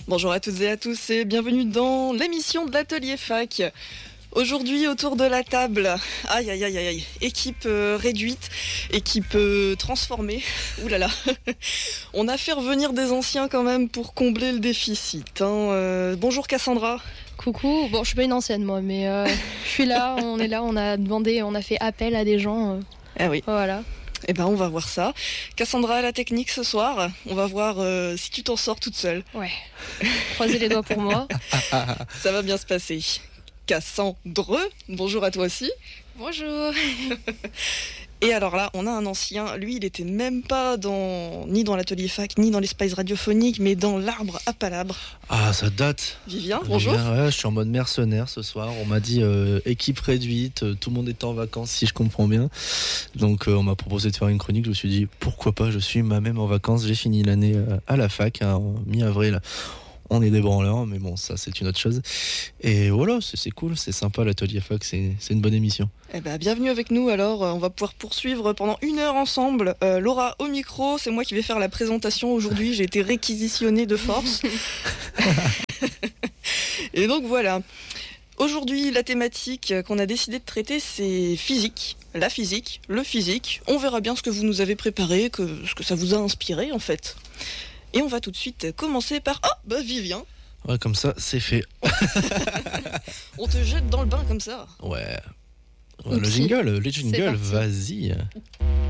Bonjour à toutes et à tous et bienvenue dans l'émission de l'Atelier Fac. Aujourd'hui, autour de la table, équipe réduite, équipe transformée. Ouh là là, on a fait revenir des anciens quand même pour combler le déficit. Bonjour Cassandra. Coucou, bon je suis pas une ancienne moi, mais je suis là, on a demandé, on a fait appel à des gens. Ah oui. Voilà. Eh ben on va voir ça. Cassandra à la technique ce soir, on va voir si tu t'en sors toute seule. Ouais, croisez les doigts pour moi. Ça va bien se passer. Cassandre, bonjour à toi aussi. Bonjour. Et alors là, on a un ancien, lui il était même pas ni dans l'atelier fac, ni dans l'espace radiophonique, mais dans l'arbre à palabres. Ah, ça date. Vivien, bonjour. Ouais, je suis en mode mercenaire ce soir. On m'a dit équipe réduite, tout le monde est en vacances si je comprends bien. Donc on m'a proposé de faire une chronique, je me suis dit pourquoi pas, je suis moi-même en vacances, j'ai fini l'année à la fac, en mi-avril. On est des branleurs, mais bon, ça c'est une autre chose. Et voilà, c'est cool, c'est sympa l'atelier fac, c'est une bonne émission. Eh ben, bienvenue avec nous alors, on va pouvoir poursuivre pendant 1 heure ensemble. Laura au micro, c'est moi qui vais faire la présentation aujourd'hui, j'ai été réquisitionnée de force. Et donc voilà. Aujourd'hui, la thématique qu'on a décidé de traiter, c'est physique. La physique, le physique. On verra bien ce que vous nous avez préparé, ce que ça vous a inspiré en fait. Et on va tout de suite commencer par... Vivien. Ouais, comme ça, c'est fait. On te jette dans le bain comme ça. Ouais. Les jingles, vas-y.